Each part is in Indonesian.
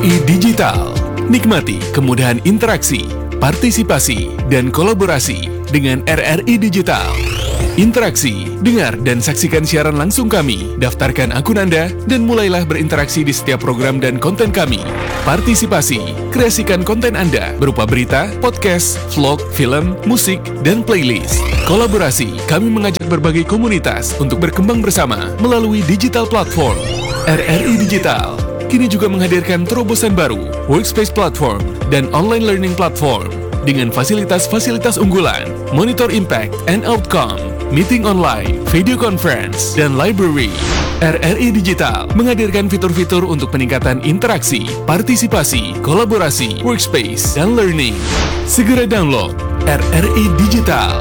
RRI Digital. Nikmati kemudahan interaksi, partisipasi, dan kolaborasi dengan RRI Digital. Interaksi, dengar dan saksikan siaran langsung kami, daftarkan akun Anda, dan mulailah berinteraksi di setiap program dan konten kami. Partisipasi, kreasikan konten Anda berupa berita, podcast, vlog, film, musik, dan playlist. Kolaborasi, kami mengajak berbagai komunitas untuk berkembang bersama melalui digital platform. RRI Digital kini juga menghadirkan terobosan baru, workspace platform, dan online learning platform dengan fasilitas-fasilitas unggulan, monitor impact and outcome, meeting online, video conference, dan library. RRI Digital menghadirkan fitur-fitur untuk peningkatan interaksi, partisipasi, kolaborasi, workspace, dan learning. Segera download RRI Digital.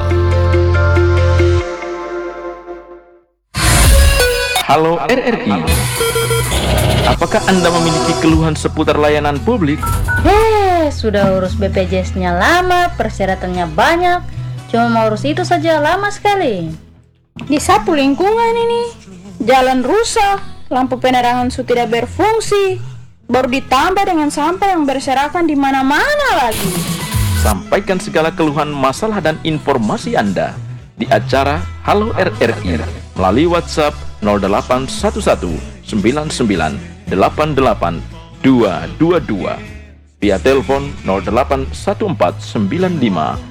Halo RRI, apakah Anda memiliki keluhan seputar layanan publik? Sudah urus BPJS-nya lama, persyaratannya banyak, cuma mau urus itu saja lama sekali. Di satu lingkungan ini, jalan rusak, lampu penerangan sudah tidak berfungsi, baru ditambah dengan sampah yang berserakan di mana-mana lagi. Sampaikan segala keluhan, masalah, dan informasi Anda di acara Halo RRI melalui WhatsApp 0811 99 88 222, via telepon 0814 95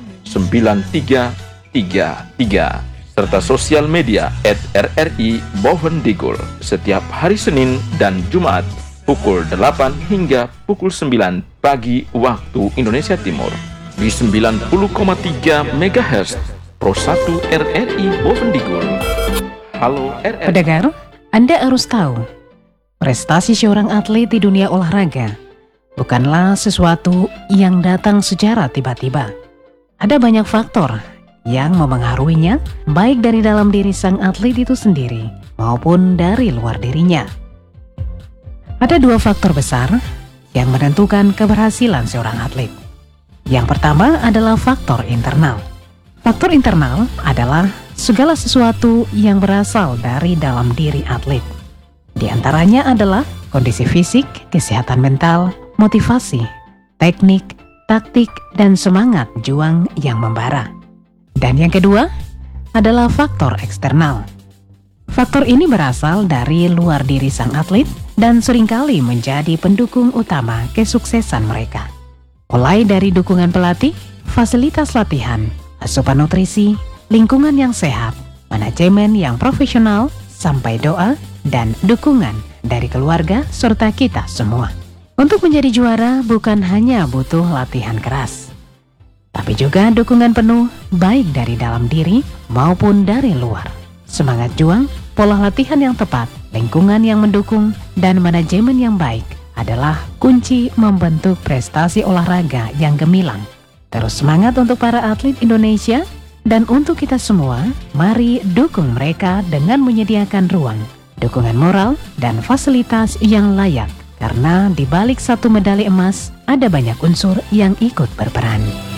9333, serta sosial media @RRI Bovendigul setiap hari Senin dan Jumat pukul 8 hingga pukul 9 pagi waktu Indonesia Timur di 90,3 MHz Pro 1 RRI Bovendigul. Halo RRI. Pendengar, Anda harus tahu, prestasi seorang atlet di dunia olahraga bukanlah sesuatu yang datang secara tiba-tiba. Ada banyak faktor yang memengaruhinya, baik dari dalam diri sang atlet itu sendiri maupun dari luar dirinya. Ada dua faktor besar yang menentukan keberhasilan seorang atlet. Yang pertama adalah faktor internal. Faktor internal adalah segala sesuatu yang berasal dari dalam diri atlet. Di antaranya adalah kondisi fisik, kesehatan mental, motivasi, teknik, taktik, dan semangat juang yang membara. Dan yang kedua adalah faktor eksternal. Faktor ini berasal dari luar diri sang atlet dan seringkali menjadi pendukung utama kesuksesan mereka. Mulai dari dukungan pelatih, fasilitas latihan, asupan nutrisi, lingkungan yang sehat, manajemen yang profesional, sampai doa dan dukungan dari keluarga serta kita semua. Untuk menjadi juara bukan hanya butuh latihan keras, tapi juga dukungan penuh baik dari dalam diri maupun dari luar. Semangat juang, pola latihan yang tepat, lingkungan yang mendukung, dan manajemen yang baik adalah kunci membentuk prestasi olahraga yang gemilang. Terus semangat untuk para atlet Indonesia, dan untuk kita semua, mari dukung mereka dengan menyediakan ruang, dukungan moral, dan fasilitas yang layak. Karena di balik satu medali emas, ada banyak unsur yang ikut berperan.